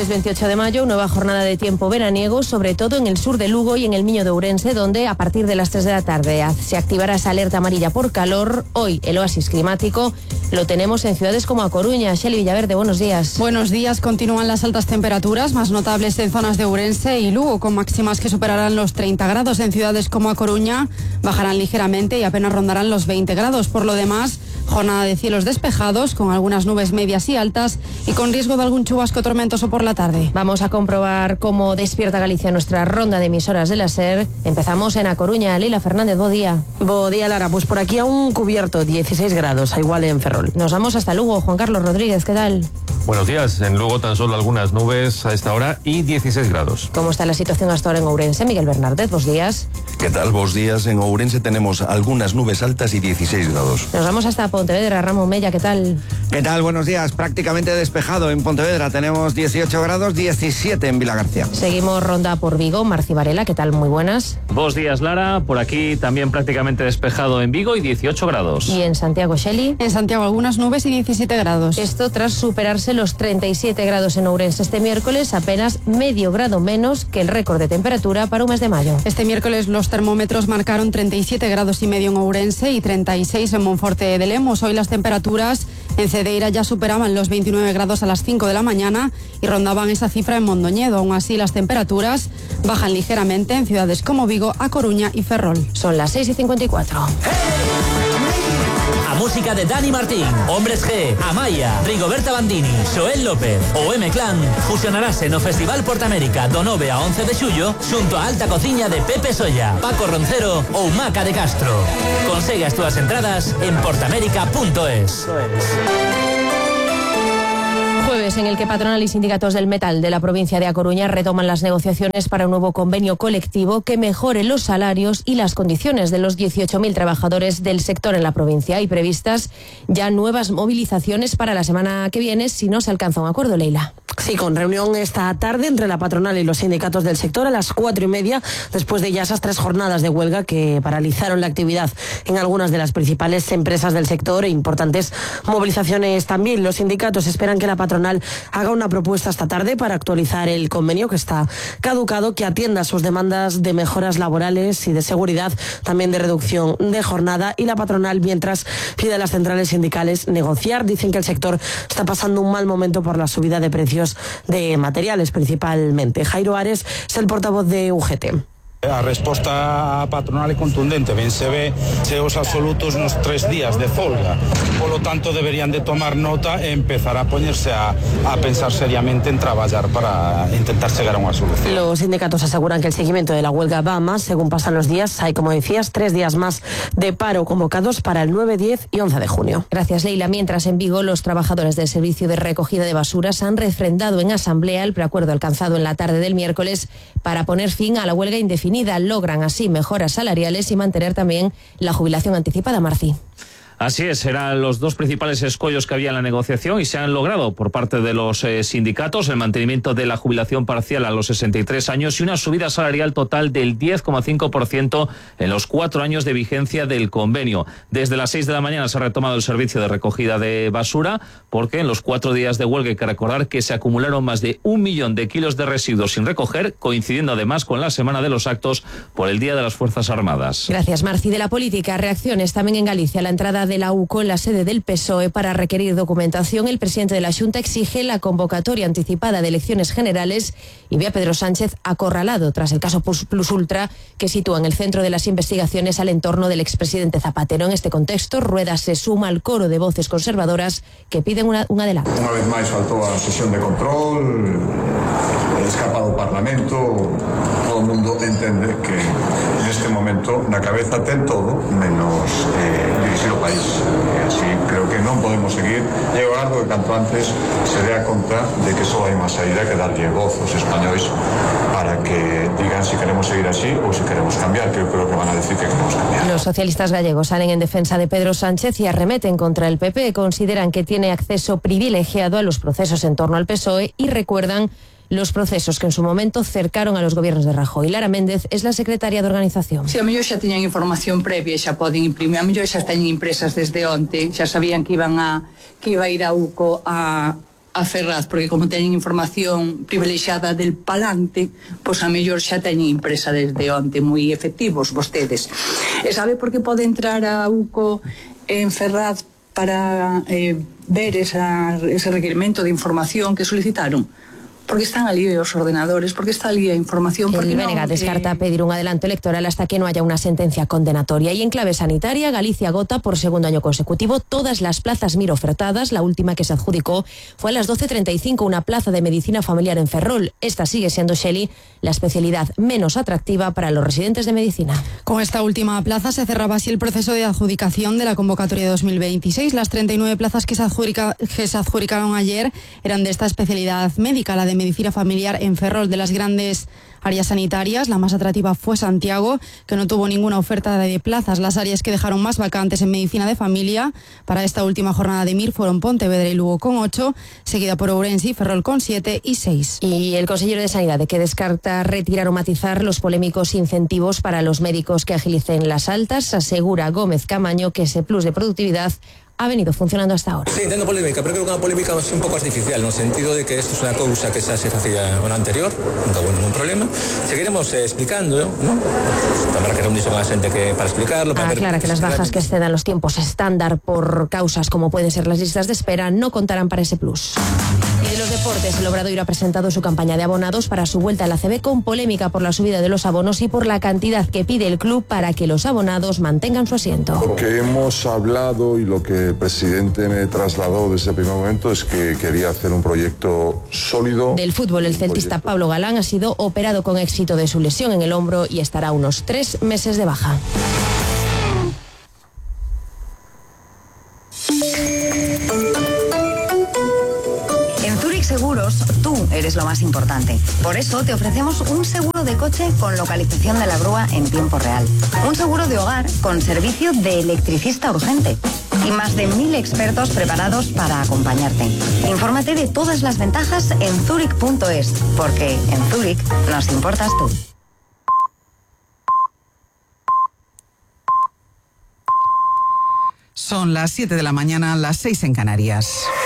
Miércoles 28 de mayo, nueva jornada de tiempo veraniego, sobre todo en el sur de Lugo y en el Miño de Ourense, donde a partir de las 3 de la tarde se activará esa alerta amarilla por calor. Hoy el oasis climático lo tenemos en ciudades como A Coruña. Shelley Villaverde, buenos días. Buenos días. Continúan las altas temperaturas, más notables en zonas de Ourense y Lugo, con máximas que superarán los 30 grados. En ciudades como A Coruña bajarán ligeramente y apenas rondarán los 20 grados. Por lo demás, jornada de cielos despejados, con algunas nubes medias y altas y con riesgo de algún chubasco tormentoso por la tarde. Vamos a comprobar cómo despierta Galicia nuestra ronda de emisoras de la SER. Empezamos en A Coruña. Leila Fernández, bo día. Bo día, Lara. Pues por aquí aún cubierto, 16 grados, a igual en Ferrol. Nos vamos hasta Lugo. Juan Carlos Rodríguez, ¿qué tal? Buenos días. En Lugo tan solo algunas nubes a esta hora y 16 grados. ¿Cómo está la situación hasta ahora en Ourense? Miguel Bernardet, buenos días. ¿Qué tal? Buenos días. En Ourense tenemos algunas nubes altas y 16 grados. Nos vamos hasta Pontevedra. Ramón Mella, ¿qué tal? ¿Qué tal? Buenos días. Prácticamente despejado en Pontevedra. Tenemos 18 grados, 17 en Vilagarcía. Seguimos ronda por Vigo. Marci Varela, ¿qué tal? Muy buenas. Buenos días, Lara. Por aquí también prácticamente despejado en Vigo y 18 grados. ¿Y en Santiago, Shelley? En Santiago algunas nubes y 17 grados. Esto tras superarse los 37 grados en Ourense este miércoles, apenas medio grado menos que el récord de temperatura para un mes de mayo. Este miércoles los termómetros marcaron 37 grados y medio en Ourense y 36 en Monforte de Lemos. Hoy las temperaturas en Cedeira ya superaban los 29 grados a las 5 de la mañana y rondaban esa cifra en Mondoñedo. Aún así, las temperaturas bajan ligeramente en ciudades como Vigo, A Coruña y Ferrol. Son las 6:54. A música de Dani Martín, Hombres G, Amaya, Rigoberta Bandini, Xoel López o M-Clan fusionarase no Festival Portamérica do 9 a 11 de xullo xunto a alta cociña de Pepe Solla, Paco Roncero ou Maca de Castro. Consegue as túas entradas en portamérica.es. Jueves en el que patronal y sindicatos del metal de la provincia de A Coruña retoman las negociaciones para un nuevo convenio colectivo que mejore los salarios y las condiciones de los 18.000 trabajadores del sector en la provincia. Hay previstas ya nuevas movilizaciones para la semana que viene si no se alcanza un acuerdo, Leila. Sí, con reunión esta tarde entre la patronal y los sindicatos del sector a las 4:30, después de ya esas 3 jornadas de huelga que paralizaron la actividad en algunas de las principales empresas del sector e importantes movilizaciones también. Los sindicatos esperan que la patronal haga una propuesta esta tarde para actualizar el convenio que está caducado, que atienda sus demandas de mejoras laborales y de seguridad, también de reducción de jornada, y la patronal mientras pide a las centrales sindicales negociar. Dicen que el sector está pasando un mal momento por la subida de precios de materiales principalmente. Jairo Ares es el portavoz de UGT. A resposta patronal é contundente, ben se ve cheos absolutos nos 3 días de folga. Polo tanto, deberían de tomar nota e empezar a poñerse a pensar seriamente en traballar para intentar chegar a unha solución. Los sindicatos aseguran que el seguimiento de la huelga va más según pasan los días. Hay, como decías, 3 días más de paro convocados para el 9, 10 y 11 de junio. Gracias, Leila. Mientras en Vigo, los trabajadores del servicio de recogida de basuras han refrendado en asamblea el preacuerdo alcanzado en la tarde del miércoles para poner fin a la huelga indefinida. Logran así mejoras salariales y mantener también la jubilación anticipada, Marci. Así es, eran los dos principales escollos que había en la negociación y se han logrado por parte de los sindicatos el mantenimiento de la jubilación parcial a los 63 años y una subida salarial total del 10,5% en los 4 años de vigencia del convenio. Desde las 6 de la mañana se ha retomado el servicio de recogida de basura porque en los 4 días de huelga hay que recordar que se acumularon más de 1 millón de kilos de residuos sin recoger, coincidiendo además con la Semana de los Actos por el Día de las Fuerzas Armadas. Gracias, Marci. De la política, reacciones también en Galicia. La entrada de la UCO en la sede del PSOE para requerir documentación. El presidente de la Xunta exige la convocatoria anticipada de elecciones generales y ve a Pedro Sánchez acorralado tras el caso Plus Ultra, que sitúa en el centro de las investigaciones al entorno del expresidente Zapatero. En este contexto, Rueda se suma al coro de voces conservadoras que piden un adelanto. Unha vez máis faltou a sesión de control, escapado o Parlamento, todo o mundo entende que neste momento na cabeza ten todo menos dirigir o país. Así creo que non podemos seguir. E eu agardo que canto antes se dé a conta de que só hai unha saída que darlle voz aos españois para que digan si queremos seguir así ou si queremos cambiar, que eu creo que van a decir que queremos cambiar. Los socialistas gallegos salen en defensa de Pedro Sánchez y arremeten contra el PP. Consideran que tiene acceso privilegiado a los procesos en torno al PSOE y recuerdan los procesos que en su momento cercaron a los gobiernos de Rajoy. Lara Méndez es la secretaria de organización. Si a mellor xa tiñan información previa, xa poden imprimir, a mellor xa teñen impresas desde onte, xa sabían que iba a ir a UCO a a Ferraz, porque como teñen información privilexiada del palante, pois a mellor xa teñen impresa desde onte, moi efectivos vostedes. E sabe por que pode entrar a UCO en Ferraz para ver ese requerimento de información que solicitaron? Porque están ali os ordenadores, porque está ali a información. El BNG descarta pedir un adelanto electoral hasta que no haya una sentencia condenatoria. Y en clave sanitaria, Galicia agota por segundo año consecutivo todas las plazas MIR ofertadas. La última que se adjudicó fue a las 12:35, una plaza de medicina familiar en Ferrol. Esta sigue siendo, Shelley, la especialidad menos atractiva para los residentes de medicina. Con esta última plaza se cerraba así el proceso de adjudicación de la convocatoria de 2026. Las 39 plazas que se adjudicaron ayer eran de esta especialidad médica, la de medicina familiar en Ferrol. De las grandes áreas sanitarias, la más atractiva fue Santiago, que no tuvo ninguna oferta de plazas. Las áreas que dejaron más vacantes en medicina de familia para esta última jornada de MIR fueron Pontevedra y Lugo con 8, seguida por Ourense y Ferrol con 7 y 6. Y el consejero de Sanidad, de que descarta retirar o matizar los polémicos incentivos para los médicos que agilicen las altas, asegura Gómez Camaño que ese plus de productividad ha venido funcionando hasta ahora. Sí, entendo polémica, pero creo que una polémica es un pouco artificial, no sentido de que isto é unha cousa que xa se facía no anterior, nunca hubo ningún problema. Seguiremos explicando, ¿no? Habrá que reunirse con la xente que para explicarlo. Aclara que las bajas que excedan los tiempos estándar por causas como pueden ser las listas de espera no contarán para ese plus. Y de los deportes, el Obradoiro ha presentado su campaña de abonados para su vuelta a la ACB con polémica por la subida de los abonos y por la cantidad que pide el club para que los abonados mantengan su asiento. Lo que hemos hablado y lo que el presidente me trasladó desde el primer momento es que quería hacer un proyecto sólido. Del fútbol, el celtista Pablo Galán ha sido operado con éxito de su lesión en el hombro y estará unos 3 meses de baja. En Zurich Seguros, tú eres lo más importante. Por eso te ofrecemos un seguro de coche con localización de la grúa en tiempo real. Un seguro de hogar con servicio de electricista urgente. Y más de 1000 expertos preparados para acompañarte. Infórmate de todas las ventajas en Zurich.es, porque en Zurich nos importas tú. Son las 7 de la mañana, las 6 en Canarias.